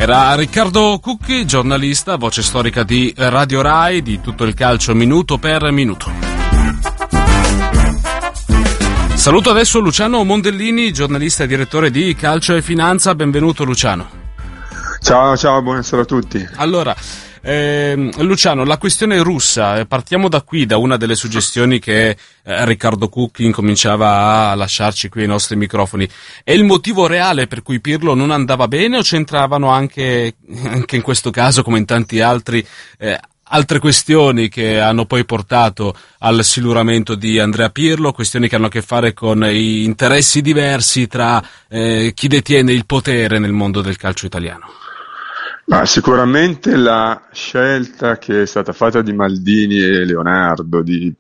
Era Riccardo Cucchi, giornalista, voce storica di Radio Rai, di Tutto il Calcio minuto per minuto. Saluto adesso Luciano Mondellini, giornalista e direttore di Calcio e Finanza. Benvenuto Luciano. Ciao, buonasera a tutti. Allora, Luciano, la questione russa, partiamo da qui, da una delle suggestioni che Riccardo Cucchi incominciava a lasciarci qui ai nostri microfoni. È il motivo reale per cui Pirlo non andava bene o c'entravano anche in questo caso, come in tanti altri, altre questioni che hanno poi portato al siluramento di Andrea Pirlo, questioni che hanno a che fare con i interessi diversi tra chi detiene il potere nel mondo del calcio italiano? Ma sicuramente la scelta che è stata fatta di Maldini e Leonardo di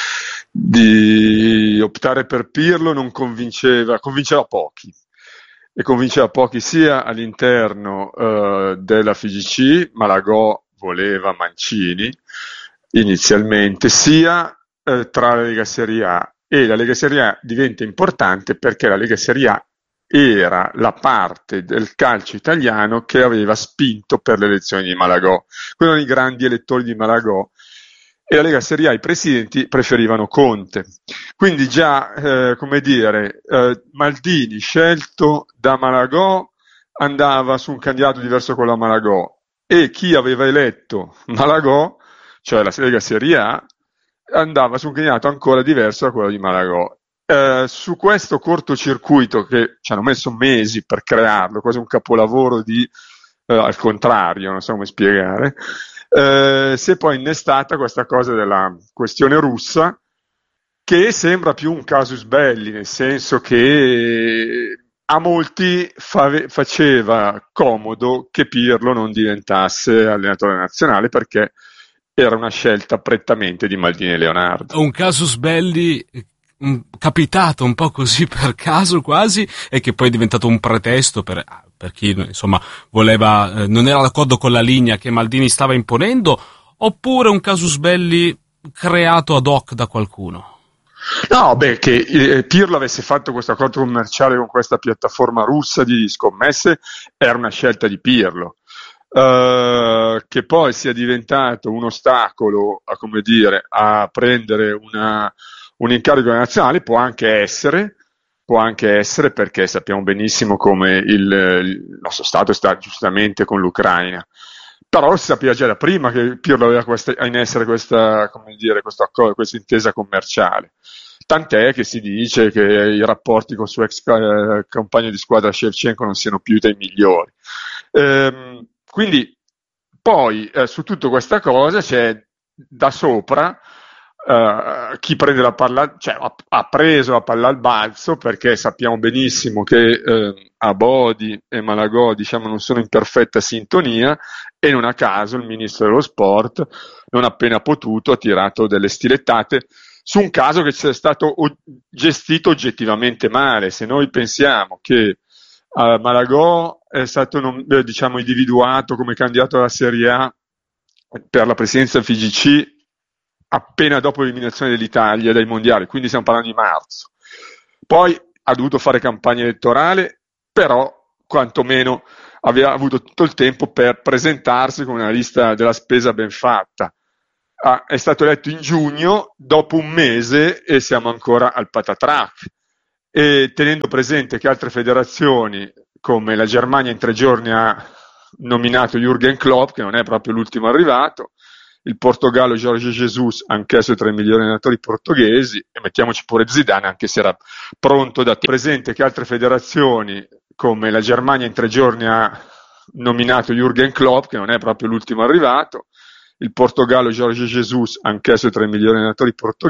optare per Pirlo non convinceva pochi, e convinceva pochi sia all'interno della FIGC. Malagò voleva Mancini inizialmente, sia tra la Lega Serie A, e la Lega Serie A diventa importante perché la Lega Serie A era la parte del calcio italiano che aveva spinto per le elezioni di Malagò. Quelli erano i grandi elettori di Malagò, e la Lega Serie A, i presidenti preferivano Conte. Quindi già, Maldini, scelto da Malagò, andava su un candidato diverso con la Malagò, e chi aveva eletto Malagò, cioè la Lega Serie A, andava su un candidato ancora diverso da quello di Malagò. Su questo cortocircuito, che ci hanno messo mesi per crearlo, quasi un capolavoro al contrario, non so come spiegare, si è poi innestata questa cosa della questione russa, che sembra più un casus belli, nel senso che a molti faceva comodo che Pirlo non diventasse allenatore nazionale, perché era una scelta prettamente di Maldini e Leonardo. Un casus belli capitato un po' così per caso quasi, e che poi è diventato un pretesto per chi insomma voleva, non era d'accordo con la linea che Maldini stava imponendo, oppure un casus belli creato ad hoc da qualcuno? No, che Pirlo avesse fatto questo accordo commerciale con questa piattaforma russa di scommesse era una scelta di Pirlo. Che poi sia diventato un ostacolo a prendere un incarico nazionale può anche essere, perché sappiamo benissimo come il nostro Stato sta giustamente con l'Ucraina. Però si sapeva già da prima che Pirlo aveva in essere questa intesa commerciale. Tant'è che si dice che i rapporti con il suo ex compagno di squadra Shevchenko non siano più dei migliori. Quindi poi su tutta questa cosa c'è da sopra chi prende la palla, cioè ha preso la palla al balzo, perché sappiamo benissimo che Abodi e Malagò non sono in perfetta sintonia, e non a caso il ministro dello sport, non appena potuto, ha tirato delle stilettate su un caso che è stato gestito oggettivamente male. Se noi pensiamo che Malagò è stato individuato come candidato alla Serie A per la presidenza FIGC appena dopo l'eliminazione dell'Italia dai mondiali, quindi stiamo parlando di marzo. Poi ha dovuto fare campagna elettorale, però quantomeno aveva avuto tutto il tempo per presentarsi con una lista della spesa ben fatta. È stato eletto in giugno, dopo un mese, e siamo ancora al patatrac. E tenendo presente che altre federazioni, come la Germania, in 3 giorni ha nominato Jürgen Klopp, che non è proprio l'ultimo arrivato, il Portogallo Jorge Jesus, anch'esso tra i migliori allenatori portoghesi, e mettiamoci pure Zidane, anche se era pronto da presente che altre federazioni, come la Germania, in 3 giorni ha nominato Jürgen Klopp, che non è proprio l'ultimo arrivato, il Portogallo Jorge Jesus, anch'esso tra i migliori allenatori portoghesi,